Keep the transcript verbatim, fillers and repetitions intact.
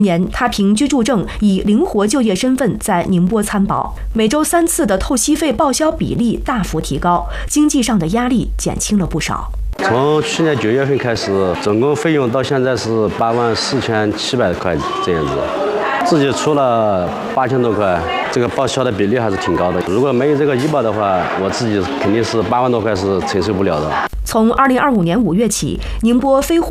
年，他凭居住证以灵活就业身份在宁波参保，每周三次的透析费报销比例大幅提高，经济上的压力减轻了不少。 从去年九月份开始，总共费用到现在是八万四千七百块这样子，自己出了八千多块，这个报销的比例还是挺高的。如果没有这个医保的话，我自己肯定是八万多块是承受不了的。 从二零二五年五月起，宁波非护